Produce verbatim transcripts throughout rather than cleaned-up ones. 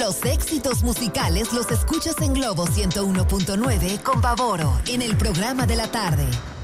Los éxitos musicales los escuchas en Globo ciento uno punto nueve con Pavoro, en el programa de la tarde.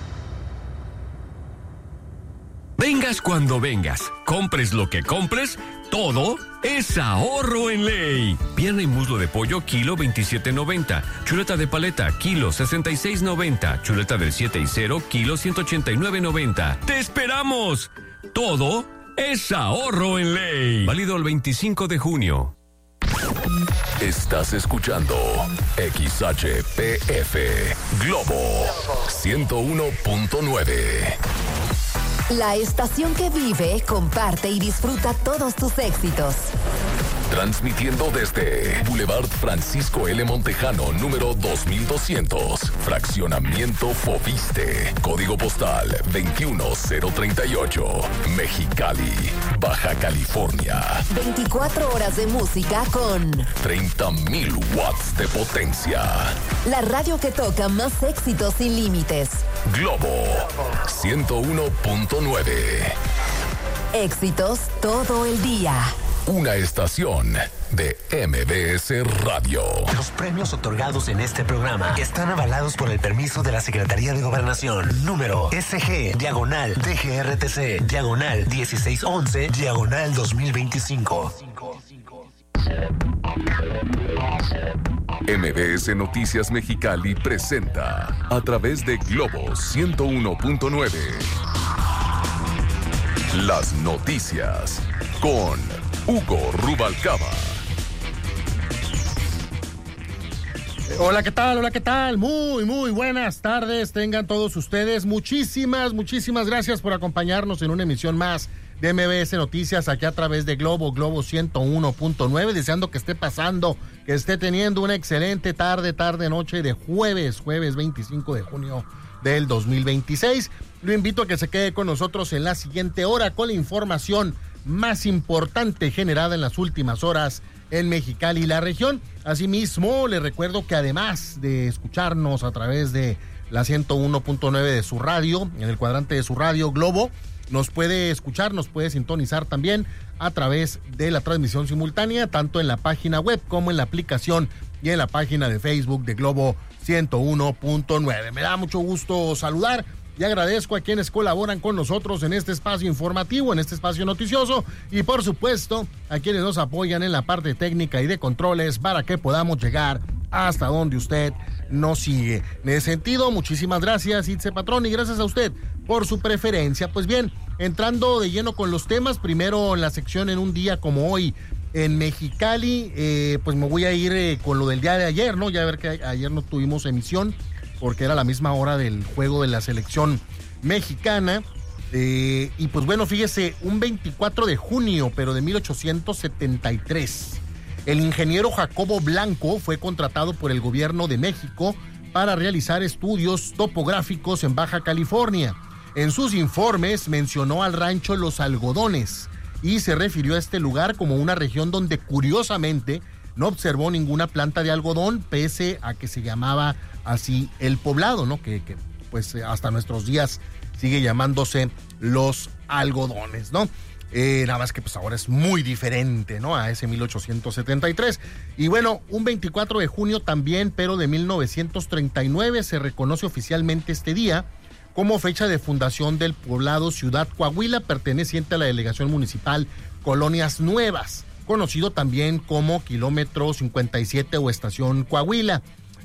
Vengas cuando vengas, compres lo que compres, todo es ahorro en ley. Pierna y muslo de pollo, kilo veintisiete noventa. Chuleta de paleta, kilo sesenta y seis noventa. Chuleta del siete y cero, kilo ciento ochenta y nueve noventa. ¡Te esperamos! Todo es ahorro en ley. Válido el veinticinco de junio. Estás escuchando X H P F Globo ciento uno punto nueve. La estación que vive, comparte y disfruta todos tus éxitos. Transmitiendo desde Boulevard Francisco L. Montejano, número dos mil doscientos. Fraccionamiento Fobiste. Código postal veintiuno cero treinta y ocho. Mexicali, Baja California. veinticuatro horas de música con treinta mil watts de potencia. La radio que toca más éxitos sin límites. Globo ciento uno punto nueve. Éxitos todo el día. Una estación de M B S Radio. Los premios otorgados en este programa están avalados por el permiso de la Secretaría de Gobernación. Número S G, diagonal, D G R T C, diagonal, dieciséis once, diagonal dos mil veinticinco. M B S Noticias Mexicali presenta a través de Globo ciento uno punto nueve. Las noticias con Hugo Rubalcaba. Hola, ¿qué tal? Hola, ¿qué tal? Muy, muy buenas tardes. Tengan todos ustedes. Muchísimas, muchísimas gracias por acompañarnos en una emisión más de M B S Noticias aquí a través de Globo, Globo ciento uno punto nueve. Deseando que esté pasando, que esté teniendo una excelente tarde, tarde, noche de jueves, jueves veinticinco de junio del dos mil veintiséis. Lo invito a que se quede con nosotros en la siguiente hora con la información más importante generada en las últimas horas en Mexicali y la región. Asimismo, le recuerdo que además de escucharnos a través de la ciento uno punto nueve de su radio, en el cuadrante de su radio Globo, nos puede escuchar, nos puede sintonizar también a través de la transmisión simultánea, tanto en la página web como en la aplicación y en la página de Facebook de Globo ciento uno punto nueve. Me da mucho gusto saludar y agradezco a quienes colaboran con nosotros en este espacio informativo, en este espacio noticioso, y por supuesto a quienes nos apoyan en la parte técnica y de controles para que podamos llegar hasta donde usted nos sigue. En ese sentido, muchísimas gracias, Itze Patrón, y gracias a usted por su preferencia. Pues bien, entrando de lleno con los temas, primero en la sección en un día como hoy en Mexicali, eh, pues me voy a ir eh, con lo del día de ayer, ¿no? Ya ver que ayer no tuvimos emisión, porque era la misma hora del juego de la selección mexicana. Eh, y pues bueno, fíjese, un veinticuatro de junio, pero de mil ochocientos setenta y tres, el ingeniero Jacobo Blanco fue contratado por el gobierno de México para realizar estudios topográficos en Baja California. En sus informes mencionó al rancho Los Algodones y se refirió a este lugar como una región donde curiosamente no observó ninguna planta de algodón, pese a que se llamaba así el poblado, ¿no? Que, que pues hasta nuestros días sigue llamándose Los Algodones, ¿no? Eh, nada más que pues ahora es muy diferente, ¿no? A ese mil ochocientos setenta y tres. Y bueno, un veinticuatro de junio también, pero de mil novecientos treinta y nueve, se reconoce oficialmente este día como fecha de fundación del poblado Ciudad Coahuila, perteneciente a la delegación municipal Colonias Nuevas, conocido también como Kilómetro cincuenta y siete o Estación Coahuila.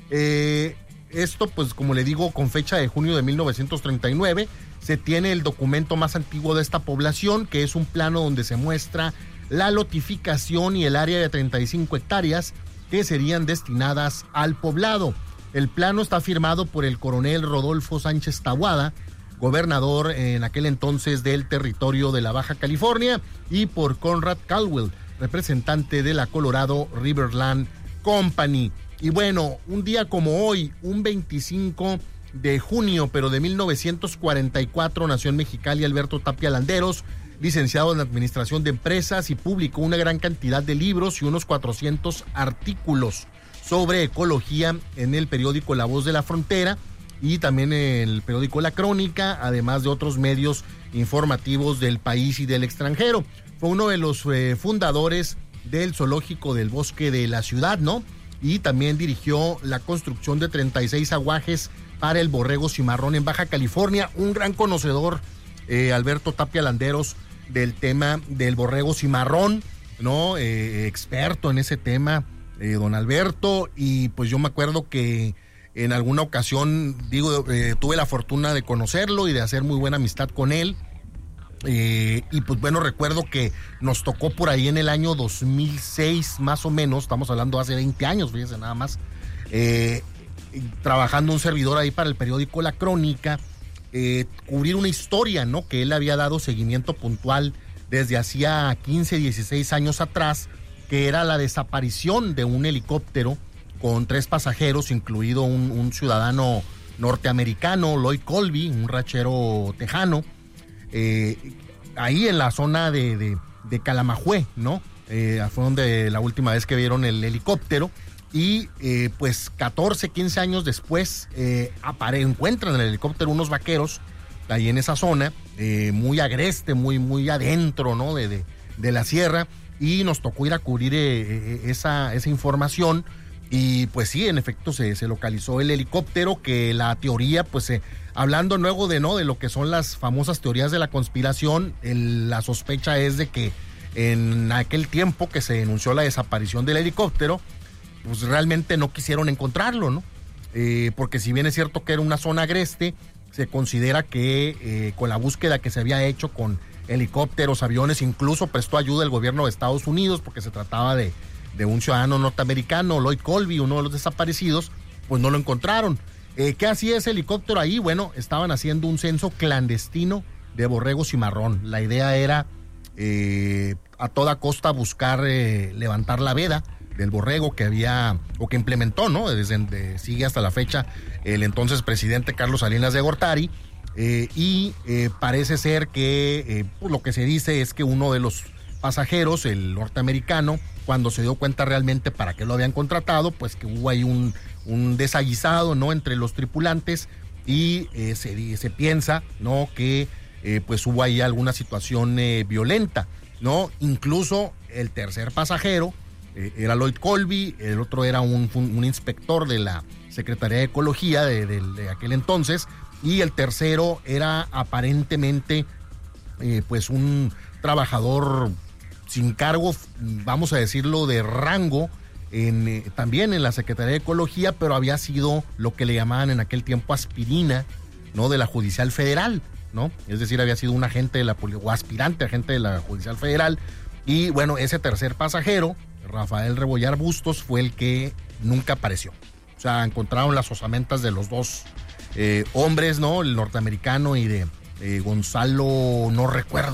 Eh, esto, pues, como le digo, con fecha de junio de mil novecientos treinta y nueve, se tiene el documento más antiguo de esta población, que es un plano donde se muestra la lotificación y el área de treinta y cinco hectáreas que serían destinadas al poblado. El plano está firmado por el coronel Rodolfo Sánchez Taboada, gobernador en aquel entonces del territorio de la Baja California, y por Conrad Caldwell, representante de la Colorado Riverland Company. Y bueno, un día como hoy, un veinticinco de junio, pero de mil novecientos cuarenta y cuatro, nació en Mexicali Alberto Tapia Landeros, licenciado en Administración de Empresas, y publicó una gran cantidad de libros y unos cuatrocientos artículos sobre ecología en el periódico La Voz de la Frontera y también en el periódico La Crónica, además de otros medios informativos del país y del extranjero. Fue uno de los eh, fundadores del zoológico del Bosque de la Ciudad, ¿no? Y también dirigió la construcción de treinta y seis aguajes para el borrego cimarrón en Baja California. Un gran conocedor, eh, Alberto Tapia Landeros, del tema del borrego cimarrón, ¿no? Eh, experto en ese tema, eh, don Alberto, y pues yo me acuerdo que en alguna ocasión, digo, eh, tuve la fortuna de conocerlo y de hacer muy buena amistad con él. Eh, y pues bueno, recuerdo que nos tocó por ahí en el año dos mil seis, más o menos, estamos hablando hace veinte años, fíjense nada más, eh, trabajando un servidor ahí para el periódico La Crónica, eh, cubrir una historia, ¿no? Que él había dado seguimiento puntual desde hacía quince, dieciséis años atrás, que era la desaparición de un helicóptero con tres pasajeros, incluido un, un ciudadano norteamericano, Lloyd Colby, un ranchero tejano, eh, ahí en la zona de, de, de Calamajué, ¿no? Eh, fue donde la última vez que vieron el helicóptero, y eh, pues catorce, quince años después eh, apare, encuentran en el helicóptero unos vaqueros ahí en esa zona, eh, muy agreste, muy, muy adentro, ¿no? De, de, de la sierra, y nos tocó ir a cubrir eh, esa, esa información. Y pues sí, en efecto se, se localizó el helicóptero, que la teoría, pues eh, hablando luego de no de lo que son las famosas teorías de la conspiración, el, la sospecha es de que en aquel tiempo que se denunció la desaparición del helicóptero, pues realmente no quisieron encontrarlo, ¿no? Eh, porque si bien es cierto que era una zona agreste, se considera que eh, con la búsqueda que se había hecho con helicópteros, aviones, incluso prestó ayuda el gobierno de Estados Unidos, porque se trataba de de un ciudadano norteamericano, Lloyd Colby, uno de los desaparecidos, pues no lo encontraron. Eh, ¿Qué hacía ese helicóptero ahí? Bueno, estaban haciendo un censo clandestino de borrego cimarrón. La idea era eh, a toda costa buscar eh, levantar la veda del borrego que había, o que implementó, ¿no? Desde de, sigue hasta la fecha el entonces presidente Carlos Salinas de Gortari, eh, y eh, parece ser que eh, pues lo que se dice es que uno de los pasajeros, el norteamericano, cuando se dio cuenta realmente para qué lo habían contratado, pues que hubo ahí un, un desaguisado, ¿no? Entre los tripulantes, y eh, se, se piensa, ¿no? Que eh, pues hubo ahí alguna situación eh, violenta, ¿no? Incluso el tercer pasajero eh, era Lloyd Colby, el otro era un, un inspector de la Secretaría de Ecología de, de, de aquel entonces, y el tercero era aparentemente eh, pues un trabajador sin cargo, vamos a decirlo, de rango, en, eh, también en la Secretaría de Ecología, pero había sido lo que le llamaban en aquel tiempo aspirina, ¿no? De la Judicial Federal, ¿no? Es decir, había sido un agente de la, o aspirante agente de la Judicial Federal, y bueno, ese tercer pasajero, Rafael Rebollar Bustos, fue el que nunca apareció. O sea, encontraron las osamentas de los dos eh, hombres, ¿no? El norteamericano y de eh, Gonzalo, no recuerdo